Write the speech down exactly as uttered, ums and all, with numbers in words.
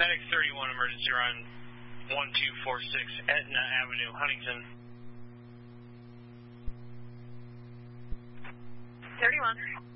Medic thirty-one, emergency run one two four six, Etna Avenue, Huntington. thirty-one.